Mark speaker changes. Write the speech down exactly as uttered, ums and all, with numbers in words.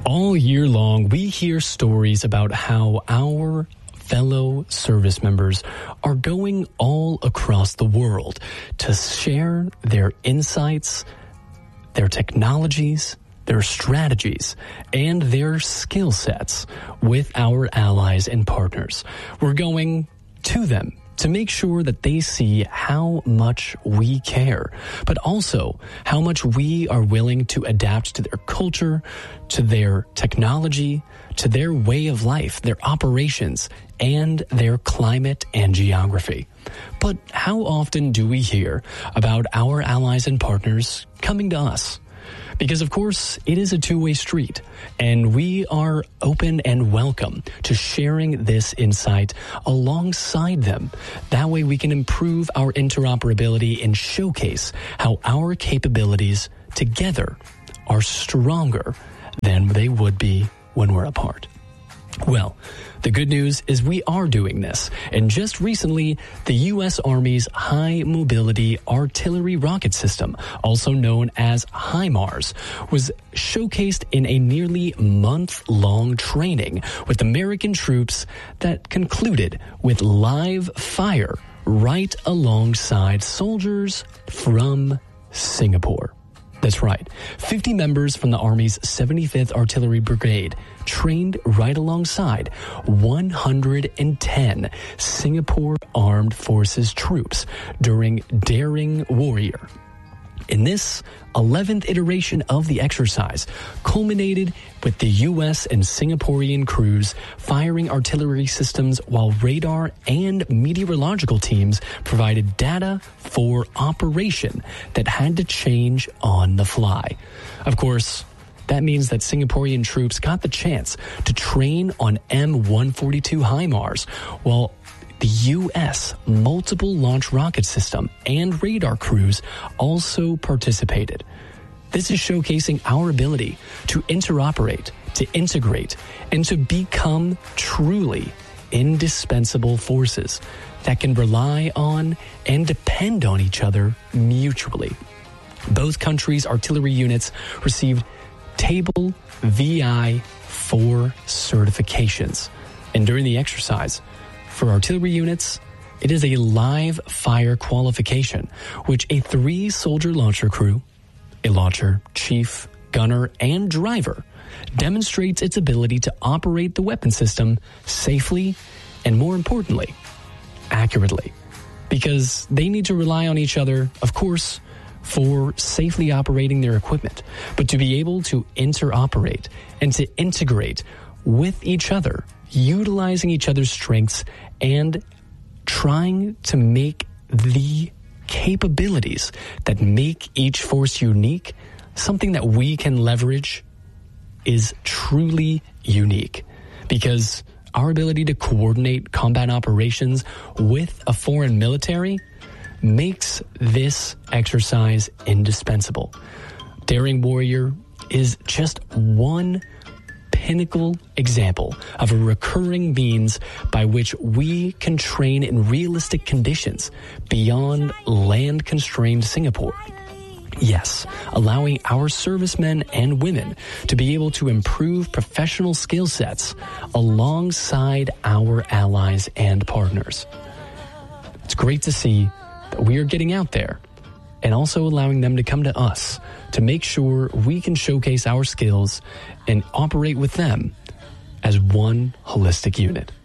Speaker 1: All year long, we hear stories about how our fellow service members are going all across the world to share their insights, their technologies, their strategies, and their skill sets with our allies and partners. We're going to them to make sure that they see how much we care, but also how much we are willing to adapt to their culture, to their technology, to their way of life, their operations, and their climate and geography. But how often do we hear about our allies and partners coming to us? Because, of course, it is a two-way street, and we are open and welcome to sharing this insight alongside them. That way we can improve our interoperability and showcase how our capabilities together are stronger than they would be when we're apart. Well, the good news is we are doing this, and just recently, the U S Army's High Mobility Artillery Rocket System, also known as HIMARS, was showcased in a nearly month-long training with American troops that concluded with live fire right alongside soldiers from Singapore. That's right. fifty members from the Army's seventy-fifth Artillery Brigade trained right alongside one hundred ten Singapore Armed Forces troops during Daring Warrior. In this eleventh iteration of the exercise culminated with the U S and Singaporean crews firing artillery systems while radar and meteorological teams provided data for operation that had to change on the fly. Of course, that means that Singaporean troops got the chance to train on M one forty-two HIMARS, while the U S multiple launch rocket system and radar crews also participated. This is showcasing our ability to interoperate, to integrate, and to become truly indispensable forces that can rely on and depend on each other mutually. Both countries' artillery units received Table V I four certifications, and during the exercise, for artillery units, it is a live fire qualification, which a three-soldier launcher crew, a launcher, chief, gunner, and driver, demonstrates its ability to operate the weapon system safely and, more importantly, accurately. Because they need to rely on each other, of course, for safely operating their equipment, but to be able to interoperate and to integrate with each other, utilizing each other's strengths and trying to make the capabilities that make each force unique something that we can leverage is truly unique. Because our ability to coordinate combat operations with a foreign military makes this exercise indispensable. Daring Warrior is just one pinnacle example of a recurring means by which we can train in realistic conditions beyond land-constrained Singapore. Yes, allowing our servicemen and women to be able to improve professional skill sets alongside our allies and partners. It's great to see that we are getting out there and also allowing them to come to us to make sure we can showcase our skills and operate with them as one holistic unit.